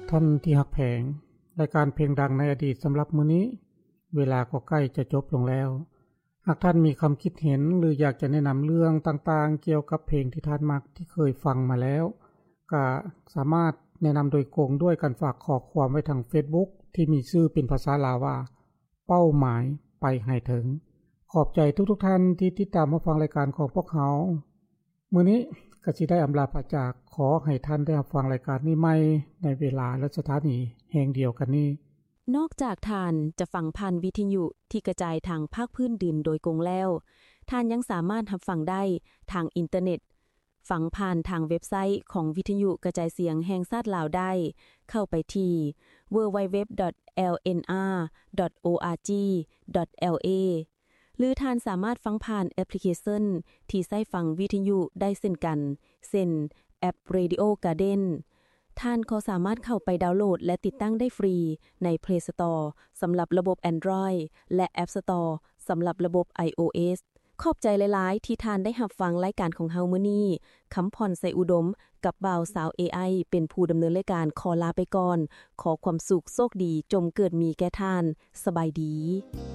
ท่านที่ฮักแพงรายการเพลงดังในอดีตสําหรับมื้อนี้เวลาก็ใกล้จะจบลงแล้วหากท่านมีคําคิดเห็นหรืออยากจะแนะนําเรื่องต่างๆเกี่ยวกับเพลงที่ท่านมักที่เคยฟังมาแล้วก็สามารถแนะนําโดยกงด้วยการฝากข้อความไว้ทาง Facebook ที่มีชื่อเป็นภาษาลาวว่าเป้าหมายไปให้ถึงขอบใจทุกๆท่านที่ติดตามมาฟังรายการของพวกเขามื้อนี้ก็สิได้อำลาพระจากขอให้ท่านได้รับฟังรายการนี้ใหม่ในเวลาและสถานีแห่งเดียวกันนี้นอกจากท่านจะฟังผ่านวิทยุที่กระจายทางภาคพื้นดินโดยกงแล้วท่านยังสามารถรับฟังได้ทางอินเทอร์เน็ตฟังผ่านทางเว็บไซต์ของวิทยุกระจายเสียงแห่งชาติลาวได้เข้าไปที่ www.lnr.org.la หรือท่านสามารถฟังผ่านแอปพลิเคชันที่ใช้ฟังวิทยุได้เช่นกันเช่นแอป Radio Garden ท่านก็สามารถเข้าไปดาวน์โหลดและติดตั้งได้ฟรีใน Play Store สําหรับระบบ Android และ App Store สําหรับระบบ iOS ขอบใจหลายๆที่ท่านได้รับฟังรายการของเฮามื้อนี้คำพรใส่อุดมกับบ่าวสาว AI เป็นผู้ดำเนินรายการขอลาไปก่อนขอความสุขโชคดีจงเกิดมีแก่ท่านสบายดี